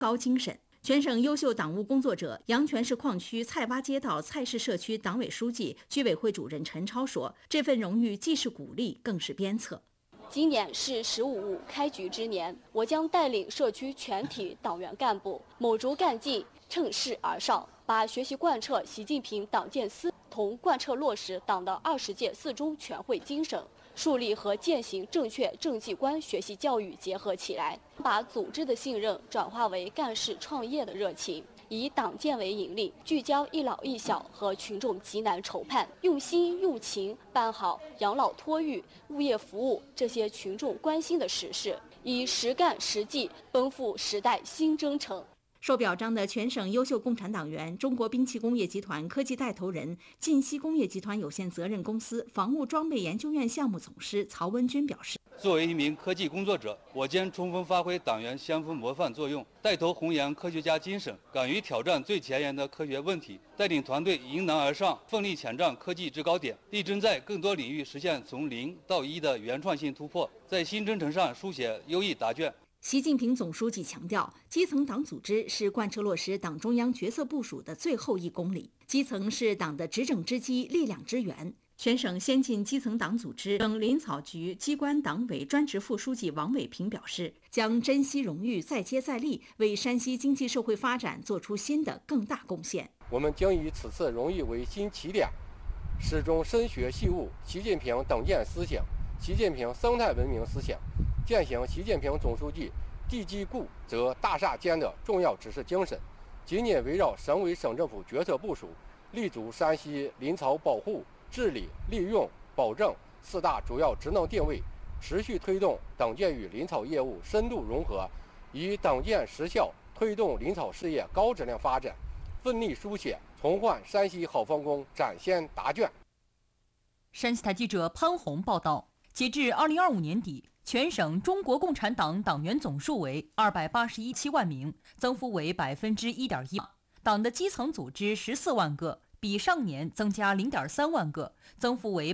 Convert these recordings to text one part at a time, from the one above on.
高精神。全省优秀党务工作者，阳泉市矿区蔡洼街道蔡氏社区党委书记、居委会主任陈超说：“这份荣誉既是鼓励，更是鞭策。 今年是15·5开局之年，我将带领社区全体党员干部卯足干劲，趁势而上，把学习贯彻习近平党建思同贯彻落实党的20届4中全会精神，树立和践行正确政绩观学习教育结合起来，把组织的信任转化为干事创业的热情，以党建为引领，聚焦一老一小和群众急难愁盼，用心用情办好养老托育、物业服务这些群众关心的实事，以实干实际奔赴时代新征程。” 受表彰的全省优秀共产党员，中国兵器工业集团科技带头人、晋西工业集团有限责任公司防务装备研究院项目总师曹文军表示：“ 作为一名科技工作者，我将充分发挥党员先锋模范作用，带头弘扬科学家精神，敢于挑战最前沿的科学问题，带领团队迎难而上，奋力前瞻科技制高点，力争在更多领域实现从0到1的原创性突破，在新征程上书写优异答卷。” 习近平总书记强调，基层党组织是贯彻落实党中央决策部署的最后1公里，基层是党的执政之基、力量之源。全省先进基层党组织省林草局机关党委专职副书记王伟平表示，将珍惜荣誉，再接再厉，为山西经济社会发展做出新的更大贡献。 我们将以此次荣誉为新起点，始终深学细悟习近平党建思想、习近平生态文明思想，践行习近平总书记地基固则大厦坚的重要指示精神，紧紧围绕省委省政府决策部署，立足山西林草保护、治理、利用、保证4大主要职能定位，持续推动党建与林草业务深度融合，以党建实效推动林草事业高质量发展，奋力书写重焕山西好方工展现答卷。 山西台记者潘红报道，截至2025年底，全省中国共产党党员总数为281.7万名，增幅为1.1%。党的基层组织14万个，比上年增加0.3万个，增幅为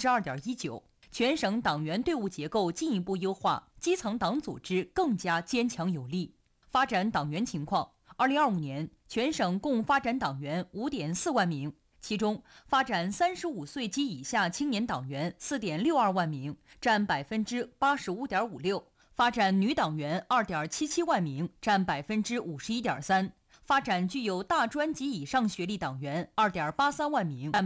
2.19%。全省党员队伍结构进一步优化，基层党组织更加坚强有力。发展党员情况，2025年全省共发展党员5.4万名。其中，发展35岁及以下青年党员4.62万名，占85.56%；发展女党员2.77万名，占51.3%；发展具有大专及以上学历党员2.83万名，占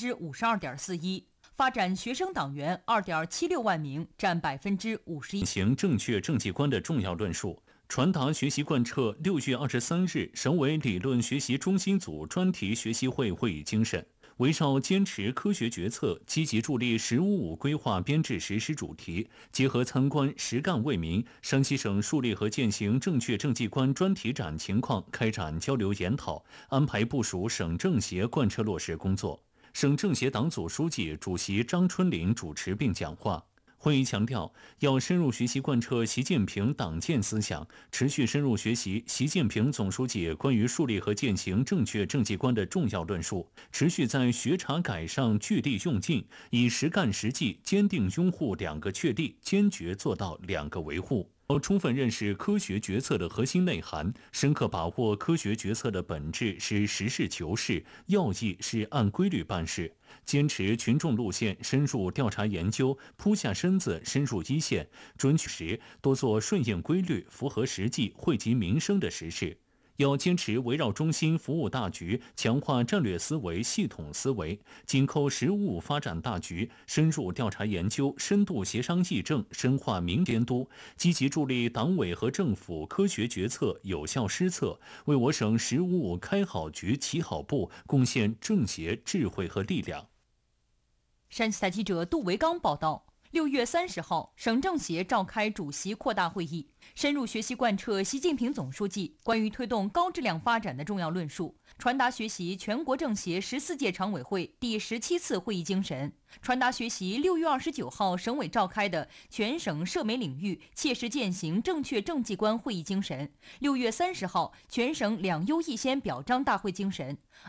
52.41%；发展学生党员2.76万名，占51%。 行正确政绩观的重要论述。传达学习贯彻6月23日省委理论学习中心组专题学习会会议精神，围绕坚持科学决策，积极助力“15·5”规划编制实施主题，结合参观实干为民，山西省树立和践行正确政绩观专题展情况开展交流研讨，安排部署省政协贯彻落实工作。省政协党组书记、主席张春林主持并讲话。会议强调，要深入学习贯彻习近平党建思想，持续深入学习习近平总书记关于树立和践行正确政绩观的重要论述，持续在学查改上据地用尽，以实干实际坚定拥护2个确立，坚决做到2个维护。要充分认识科学决策的核心内涵，深刻把握科学决策的本质是实事求是，要义是按规律办事，坚持群众路线，深入调查研究，扑下身子，深入一线，准确实多做顺应规律、符合实际、惠及民生的实事。要坚持围绕中心服务大局，强化战略思维、系统思维，紧扣“15·5”发展大局，深入调查研究，深度协商议政，深化民监督，积极助力党委和政府科学决策有效施策，为我省“15·5”开好局、起好步贡献政协智慧和力量。 山西台记者杜维刚报道。6月30号，省政协召开主席扩大会议，深入学习贯彻习近平总书记关于推动高质量发展的重要论述，传达学习全国政协14届常委会第17次会议精神，传达学习6月29号省委召开的全省涉媒领域切实践行正确政绩观会议精神，6月30号全省2优1先表彰大会精神。